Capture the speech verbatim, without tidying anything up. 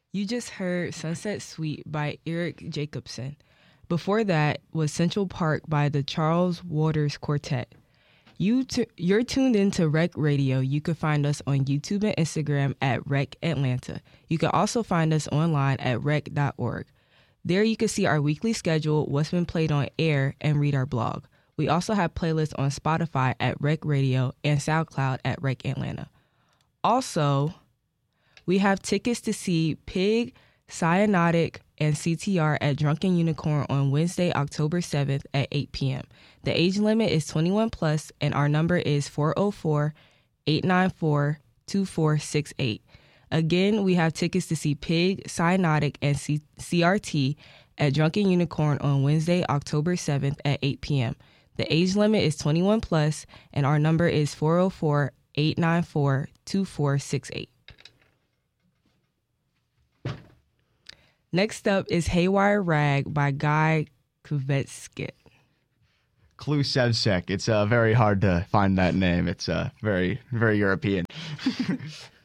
You just heard Sunset Suite by Eric Jacobson. Before that was Central Park by the Charles Waters Quartet. You t- you're tuned into Rec Radio. You can find us on YouTube and Instagram at Rec Atlanta. You can also find us online at rec dot org. There you can see our weekly schedule, what's been played on air, and read our blog. We also have playlists on Spotify at Rec Radio and SoundCloud at Rec Atlanta. Also, we have tickets to see Pig, Cyanotic, and C T R at Drunken Unicorn on Wednesday, October seventh at eight p.m. The age limit is twenty-one plus, and our number is four oh four, eight nine four, two four six eight. Again, we have tickets to see Pig, Cyanotic, and C- CRT at Drunken Unicorn on Wednesday, October seventh at eight p.m. The age limit is twenty-one plus, and our number is four oh four, eight nine four, two four six eight. Next up is Haywire Rag by Guy Kuvetsky. Klusevsek. It's uh, very hard to find that name. It's uh, very, very European.